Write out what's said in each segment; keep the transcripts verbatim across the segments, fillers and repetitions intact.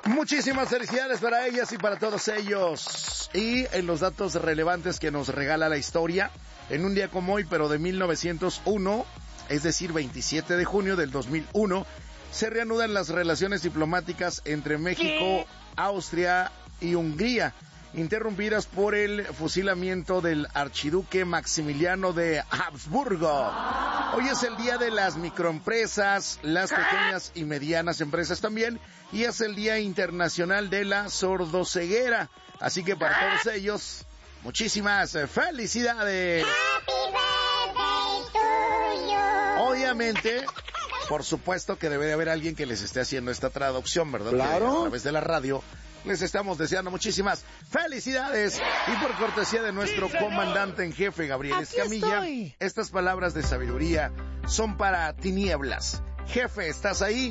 Muchísimas felicidades para ellas y para todos ellos. Y en los datos relevantes que nos regala la historia, en un día como hoy, pero de mil novecientos uno, es decir, veintisiete de junio del dos mil uno, se reanudan las relaciones diplomáticas entre México, Austria y Hungría, interrumpidas por el fusilamiento del archiduque Maximiliano de Habsburgo. Hoy es el día de las microempresas, las pequeñas y medianas empresas también, y es el Día Internacional de la Sordoceguera. Así que para todos ellos, muchísimas felicidades. Obviamente, por supuesto que debe de haber alguien que les esté haciendo esta traducción, ¿verdad? Claro. Que a través de la radio les estamos deseando muchísimas felicidades. Y por cortesía de nuestro comandante en jefe, Gabriel Aquí Escamilla, estoy. estas palabras de sabiduría son para tinieblas. Jefe, ¿estás ahí?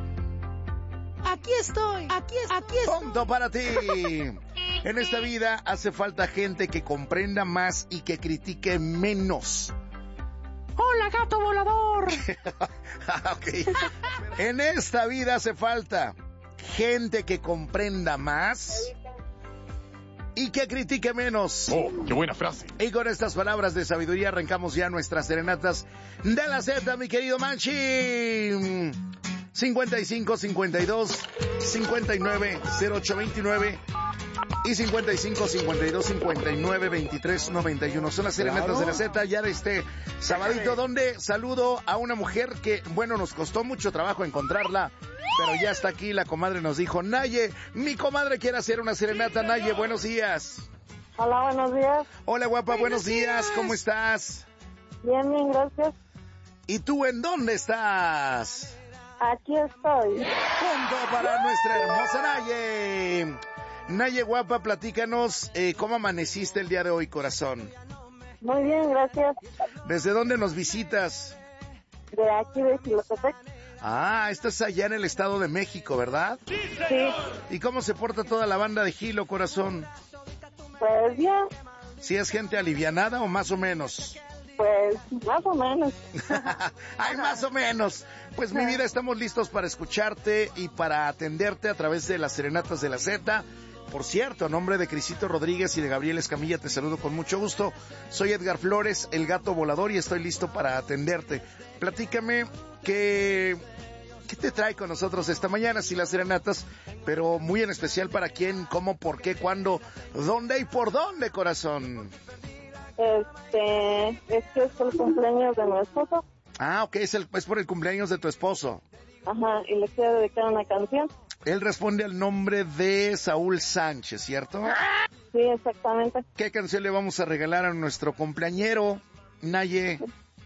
Aquí estoy, aquí, es, aquí estoy. Punto para ti. En esta vida hace falta gente que comprenda más y que critique menos. Hola, gato volador. Okay. En esta vida hace falta gente que comprenda más y que critique menos. Oh, qué buena frase. Y con estas palabras de sabiduría arrancamos ya nuestras serenatas de la Z, mi querido Manchi. cincuenta y cinco, cincuenta y dos, cincuenta y nueve, cero ocho veintinueve y cincuenta y cinco, cincuenta y dos, cincuenta y nueve, veintitrés, noventa y uno. Son las serenatas Claro. de la Z ya de este sabadito, donde saludo a una mujer que, bueno, nos costó mucho trabajo encontrarla, pero ya está aquí. La comadre nos dijo: Naye, mi comadre quiere hacer una serenata. Naye, buenos días. Hola, buenos días. Hola, guapa, buenos, Buenos días. días. ¿Cómo estás? Bien, bien, gracias. ¿Y tú en dónde estás? Aquí estoy. Punto para nuestra hermosa Naye. Naye, guapa, platícanos eh, cómo amaneciste el día de hoy, corazón. Muy bien, gracias. ¿Desde dónde nos visitas? De aquí de Xilotepec. Ah, estás allá en el Estado de México, ¿verdad? Sí, ¿Y cómo se porta toda la banda de Gilo, corazón? pues bien, ¿Si es gente alivianada o más o menos? pues más o menos. Ay, más o menos. Pues mi vida, estamos listos para escucharte y para atenderte a través de las serenatas de la Z. Por cierto, a nombre de Crisito Rodríguez y de Gabriel Escamilla te saludo con mucho gusto. Soy Edgar Flores, el gato volador, y estoy listo para atenderte. Platícame qué, qué te trae con nosotros esta mañana, sí, las serenatas, pero muy en especial para quién, cómo, por qué, cuándo, dónde y por dónde, corazón. Este, es que es el cumpleaños de mi esposo. Ah, ok, es, el, es por el cumpleaños de tu esposo. Ajá, y le quiero dedicar una canción. Él responde al nombre de Saúl Sánchez, ¿cierto? Sí, exactamente. ¿Qué canción le vamos a regalar a nuestro cumpleañero, Naye?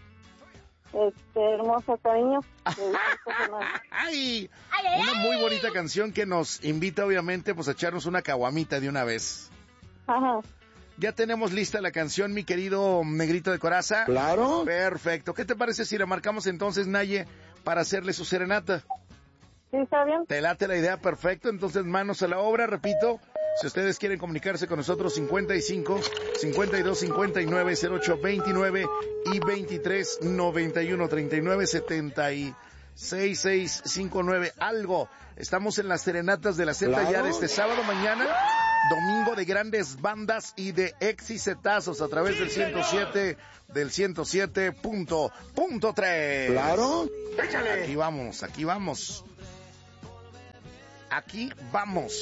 Este, hermoso cariño. de Vicente Fernández. ¡Ay! Una muy bonita canción que nos invita, obviamente, pues a echarnos una caguamita de una vez. Ajá. Ya tenemos lista la canción, mi querido negrito de coraza. Claro. Perfecto. ¿Qué te parece si la marcamos entonces, Naye, para hacerle su serenata? ¿Sí está bien? ¿Te late la idea? Perfecto. Entonces, manos a la obra. Repito, si ustedes quieren comunicarse con nosotros, cincuenta y cinco, cincuenta y dos, cincuenta y nueve, cero ocho veintinueve y veintitrés, noventa y uno, treinta y nueve, setenta y seis, seis, cinco, nueve, algo. Estamos en las serenatas de la Z Claro. ya de este sábado, mañana, domingo de grandes bandas y de exicetazos a través del ciento siete, del ciento siete punto tres. Claro. Aquí vamos, aquí vamos. Aquí vamos.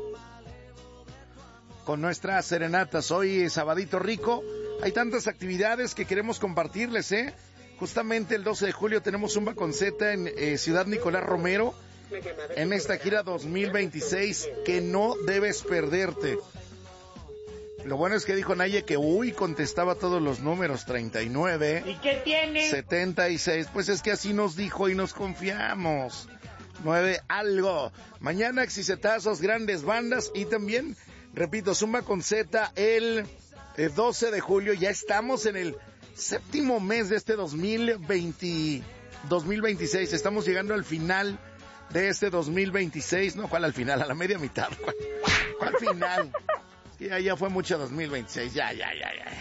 Con nuestras serenatas. Hoy es sabadito rico. Hay tantas actividades que queremos compartirles, ¿eh? Justamente el doce de julio tenemos Zumba con Z en eh, Ciudad Nicolás Romero, en esta gira dos mil veintiséis que no debes perderte. Lo bueno es que dijo Naye que uy, contestaba todos los números, treinta y nueve. ¿Y qué tiene? setenta y seis, pues es que así nos dijo y nos confiamos. nueve algo. Mañana exicetazos, grandes bandas y también, repito, Zumba con Z el, el doce de julio. Ya estamos en el séptimo mes de este dos mil veinte, dos mil veintiséis. Estamos llegando al final de este dos mil veintiséis. No, ¿cuál al final? A la media mitad. ¿Cuál, cuál final? Ya, ya fue mucho dos mil veintiséis. Ya, ya, ya, ya.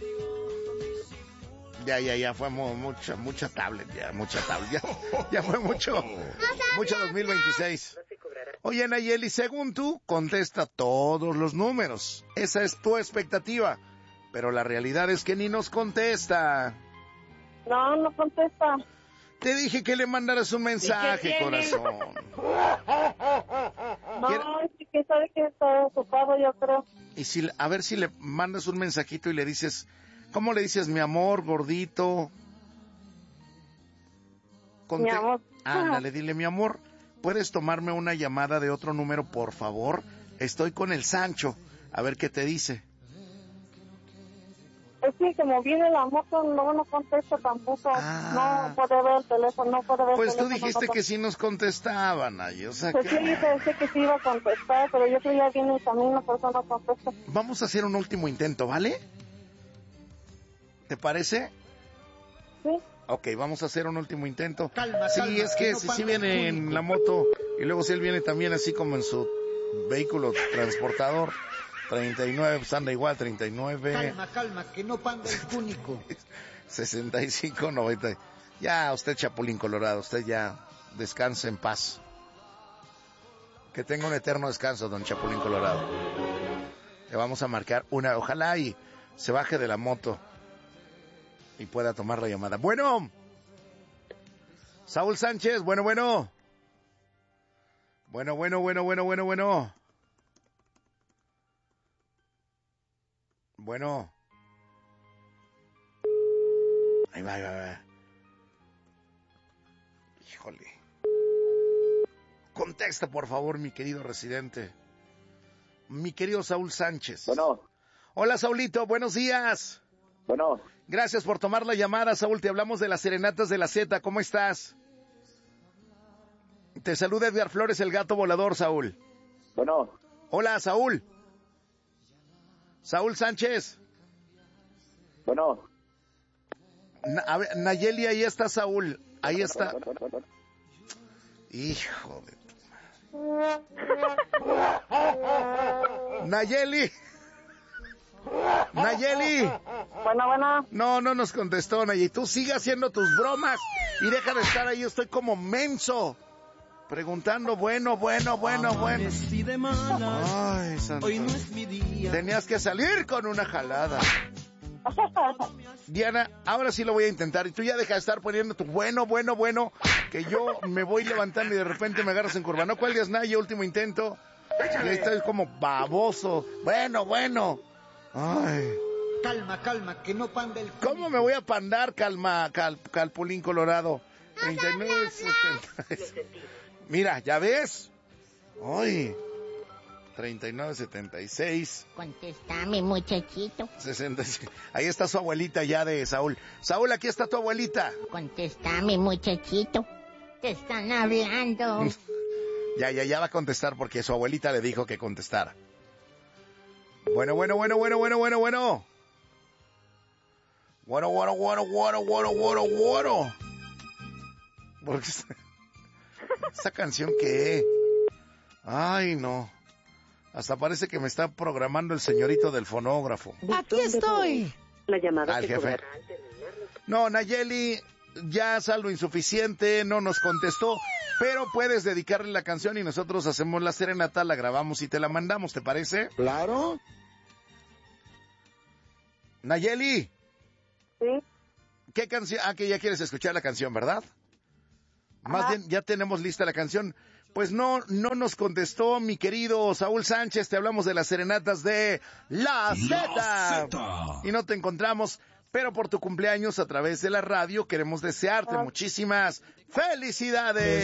Ya, ya, ya fue mu- mucha, mucha tablet, ya, mucha tablet. Ya, ya fue mucho, mucho dos mil veintiséis. Oye, Nayeli, según tú, contesta todos los números. Esa es tu expectativa. Pero la realidad es que ni nos contesta. No, no contesta. Te dije que le mandaras un mensaje, corazón. No, ¿Quiere? es que sabe que está ocupado, yo creo. Y si, a ver si le mandas un mensajito y le dices, ¿cómo le dices, mi amor, gordito? Conte- Mi amor. Ándale, dile, mi amor, ¿puedes tomarme una llamada de otro número, por favor? Estoy con el Sancho. A ver qué te dice. Es que como viene la moto, no, no contesta tampoco. Ah. No puede ver el teléfono, no puede ver Pues el tú teléfono. dijiste no, que sí nos contestaban, ay, o sea Pues sí, que... pensé que sí iba a contestar, pero yo creo que ya viene el camino, por eso no contesta. Vamos a hacer un último intento, ¿vale? ¿Te parece? Sí. Ok, vamos a hacer un último intento. Calma, sí, calma, es que no si panda sí viene el en público. la moto y luego si él viene también así como en su vehículo transportador, treinta y nueve, pues anda igual, treinta y nueve, Calma, calma, que no panda el cúnico. sesenta y cinco, noventa. Ya, usted Chapulín Colorado, usted ya descanse en paz. Que tenga un eterno descanso, don Chapulín Colorado. Le vamos a marcar una, ojalá y se baje de la moto y pueda tomar la llamada. Bueno, Saúl Sánchez, bueno, bueno. Bueno, bueno, bueno, bueno, bueno, bueno. Bueno. Ahí va, ahí va, ahí va. Híjole. Contesta, por favor, mi querido residente. Mi querido Saúl Sánchez. Bueno, Hola, Saulito, buenos días. bueno, Gracias por tomar la llamada, Saúl. Te hablamos de las serenatas de la Z. ¿Cómo estás? Te saluda Edgar Flores, el gato volador, Saúl. bueno, Hola, Saúl. Saúl Sánchez. bueno. Na- a ver, Nayeli, ahí está Saúl. Ahí está. Bueno, bueno, bueno, bueno. Hijo de tu madre. Nayeli. Nayeli. Bueno, bueno. No, no nos contestó, Nayeli. Tú sigue haciendo tus bromas y deja de estar ahí. Yo estoy como menso. Preguntando, bueno, bueno, bueno, bueno. Amanecí de malas, Ay, santo. hoy no es mi día. Tenías que salir con una jalada. Diana, ahora sí lo voy a intentar. Y tú ya deja de estar poniendo tu bueno, bueno, bueno, que yo me voy levantando y de repente me agarras en curva. No cuelgues, Naya, último intento. Y ahí estás como baboso. Bueno, bueno. Ay. Calma, calma, que no panda el cúnico. ¿Cómo me voy a pandar, calma, cal, Calpulín Colorado? treinta y nueve, setenta. Mira, ¿ya ves? Ay. treinta y nueve, setenta y seis. Contéstame, muchachito. sesenta y seis. Ahí está su abuelita ya de Saúl. Saúl, aquí está tu abuelita. Contéstame, muchachito. Te están hablando. Ya, ya, ya va a contestar porque su abuelita le dijo que contestara. Bueno, bueno, bueno, bueno, bueno, bueno, bueno. Bueno, bueno, bueno, bueno, bueno, bueno, bueno. Porque esa, esa canción que... Ay, no. Hasta parece que me está programando el señorito del fonógrafo. Aquí estoy. La llamada Al que jefe. cobrará al terminar. No, Nayeli, ya saldo insuficiente, no nos contestó, pero puedes dedicarle la canción y nosotros hacemos la serenata, la grabamos y te la mandamos, ¿te parece? Claro. Nayeli, Sí. ¿qué canción? Ah, que ya quieres escuchar la canción, ¿verdad? Más Ajá. bien, ya tenemos lista la canción. Pues no, no nos contestó mi querido Saúl Sánchez, te hablamos de las serenatas de La Z. Y no te encontramos, pero por tu cumpleaños a través de la radio queremos desearte Ah. muchísimas felicidades.